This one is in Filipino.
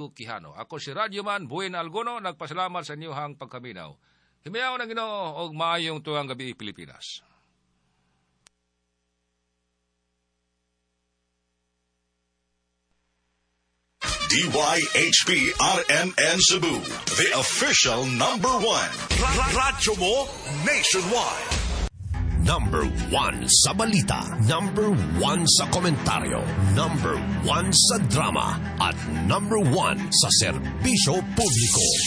Ginoo Quijano. Ako si Radyoman Buen Algono, nagpasalamat sa inyong pagkaminaw. Himayaw ng Ginoo og maayong tuwang gabi Pilipinas. DYHP-RMN Cebu, the official number 1. Radyo mo nationwide. Number 1 sa balita, number 1 sa komentaryo, number 1 sa drama, at number 1 sa serbisyo publiko.